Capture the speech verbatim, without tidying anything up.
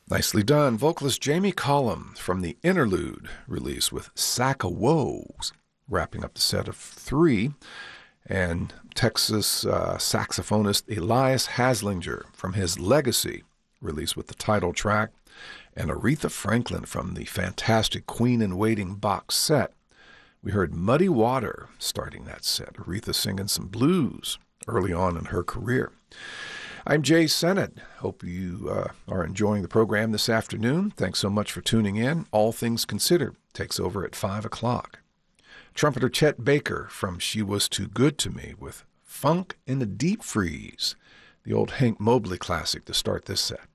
Nicely done. Vocalist Jamie Cullum from the Interlude release with Sack of Woes, wrapping up the set of three. And Texas uh, saxophonist Elias Haslinger from his Legacy release with the title track. And Aretha Franklin from the fantastic Queen in Waiting box set. We heard Muddy Water starting that set. Aretha singing some blues early on in her career. I'm Jay Sennett. Hope you uh, are enjoying the program this afternoon. Thanks so much for tuning in. All Things Considered takes over at five o'clock. Trumpeter Chet Baker from She Was Too Good to Me with Funk in the Deep Freeze, the old Hank Mobley classic to start this set.